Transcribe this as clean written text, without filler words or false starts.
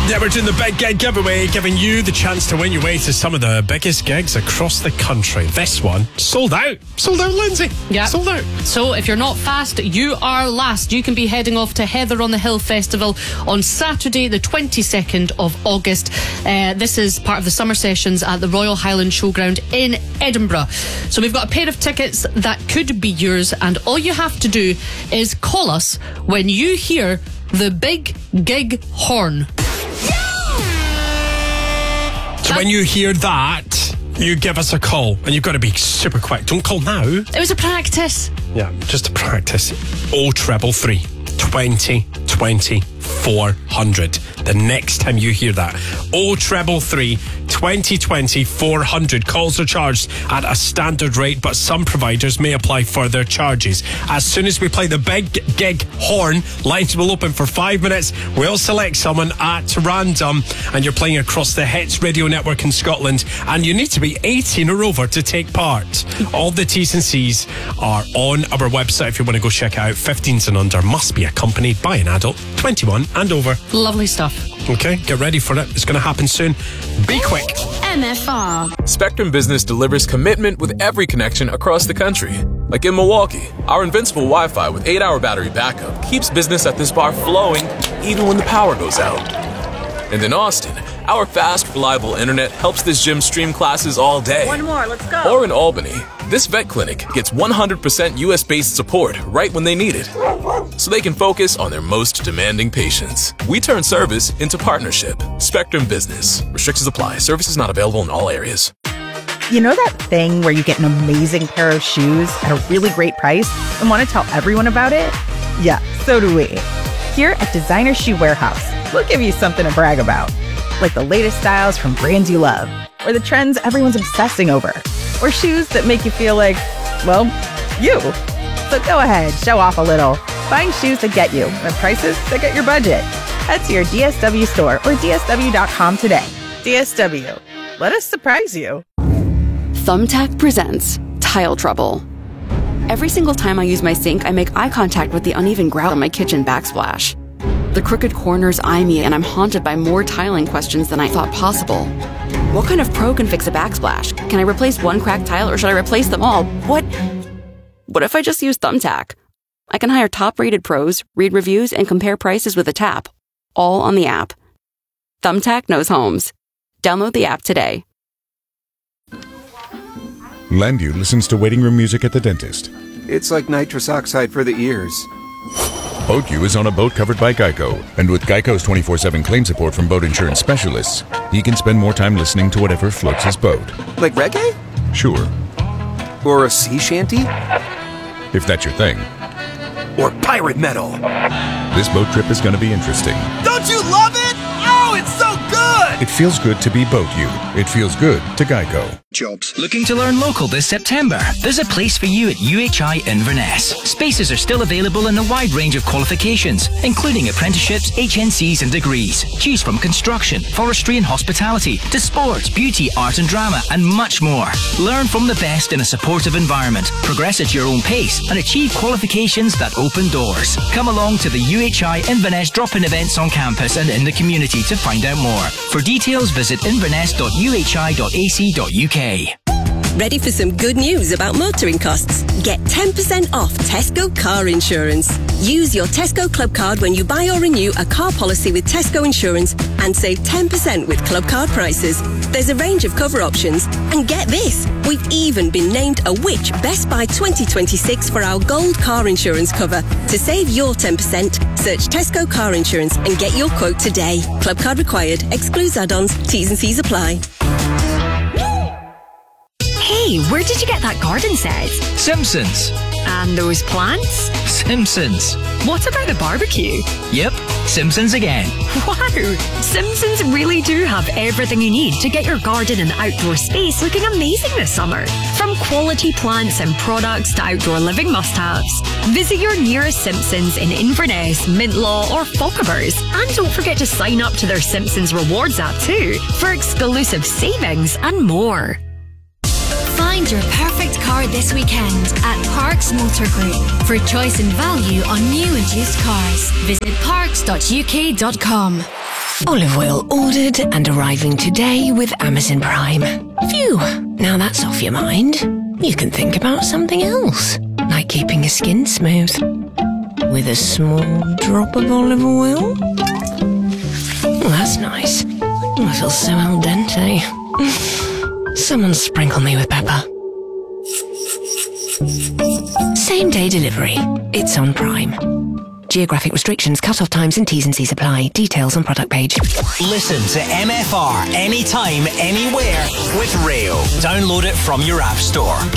Yeah, we're doing the Big Gig giveaway, giving you the chance to win your way to some of the biggest gigs across the country. This one, sold out. Sold out, Lindsay. Yeah. Sold out. So if you're not fast, you are last. You can be heading off to Heather on the Hill Festival on Saturday, the 22nd of August. This is part of the summer sessions at the Royal Highland Showground in Edinburgh. So we've got a pair of tickets that could be yours, and all you have to do is call us when you hear the Big Gig horn. So when you hear that, you give us a call, and you've got to be super quick. Don't call now. It was a practice. Yeah, just a practice. 0333 20 20 400. The next time you hear that, 0333 2020 400. Calls are charged at a standard rate, but some providers may apply further charges. As soon as we play the Big Gig horn, lines will open for 5 minutes. We'll select someone at random, and you're playing across the Hits radio network in Scotland, and you need to be 18 or over to take part. All the T's and C's are on our website if you want to go check it out. 15s and under, must be accompanied by an adult, 21 and over. Lovely stuff. Okay, get ready for it. It's going to happen soon. Be quick. MFR. Spectrum Business delivers commitment with every connection across the country. Like in Milwaukee, our invincible Wi-Fi with 8-hour battery backup keeps business at this bar flowing even when the power goes out. And in Austin, our fast, reliable internet helps this gym stream classes all day. One more, let's go. Or in Albany, this vet clinic gets 100% US-based support right when they need it, so they can focus on their most demanding patients. We turn service into partnership. Spectrum Business. Restrictions apply. Services not available in all areas. You know that thing where you get an amazing pair of shoes at a really great price and want to tell everyone about it? Yeah, so do we. Here at Designer Shoe Warehouse, we'll give you something to brag about. Like the latest styles from brands you love, or the trends everyone's obsessing over, or shoes that make you feel like, well, you. So go ahead, show off a little. Find shoes that get you at prices that get your budget. Head to your DSW store or DSW.com today. DSW. Let us surprise you. Thumbtack presents Tile Trouble. Every single time I use my sink, I make eye contact with the uneven grout on my kitchen backsplash. The crooked corners eye me, and I'm haunted by more tiling questions than I thought possible. What kind of pro can fix a backsplash? Can I replace one cracked tile, or should I replace them all? What if I just use Thumbtack? I can hire top-rated pros, read reviews, and compare prices with a tap, all on the app. Thumbtack knows homes. Download the app today. Landu listens to waiting room music at the dentist. It's like nitrous oxide for the ears. BoatU is on a boat covered by Geico, and with Geico's 24/7 claim support from boat insurance specialists, he can spend more time listening to whatever floats his boat. Like reggae? Sure. Or a sea shanty? If that's your thing. Or pirate metal? This boat trip is going to be interesting. Don't you love it? Oh, it's so good! It feels good to be BoatU. It feels good to Geico. Jobs. Looking to learn local this September? There's a place for you at UHI Inverness. Spaces are still available in a wide range of qualifications, including apprenticeships, HNCs and degrees. Choose from construction, forestry and hospitality, to sports, beauty, art and drama, and much more. Learn from the best in a supportive environment, progress at your own pace, and achieve qualifications that open doors. Come along to the UHI Inverness drop-in events on campus and in the community to find out more. For details, visit inverness.uhi.ac.uk. Ready for some good news about motoring costs? Get 10% off Tesco car insurance. Use your Tesco Club card when you buy or renew a car policy with Tesco Insurance and save 10% with Club card prices. There's a range of cover options. And get this, we've even been named a Which Best Buy 2026 for our gold car insurance cover. To save your 10%, search Tesco car insurance and get your quote today. Club card required. Excludes add-ons. T's and C's apply. Hey, where did you get that garden set? Simpsons. And those plants? Simpsons. What about the barbecue? Yep, Simpsons again. Wow! Simpsons really do have everything you need to get your garden and outdoor space looking amazing this summer. From quality plants and products to outdoor living must-haves. Visit your nearest Simpsons in Inverness, Mintlaw or Fochabers. And don't forget to sign up to their Simpsons Rewards app too for exclusive savings and more. Find your perfect car this weekend at Parks Motor Group. For choice and value on new and used cars, visit parks.uk.com. Olive oil ordered and arriving today with Amazon Prime. Phew, now that's off your mind. You can think about something else, like keeping your skin smooth. With a small drop of olive oil. Oh, that's nice. Oh, I feel so al dente. Someone sprinkle me with pepper. Same day delivery. It's on Prime. Geographic restrictions, cut-off times and T's and C's apply. Details on product page. Listen to MFR anytime, anywhere with Rayo. Download it from your app store.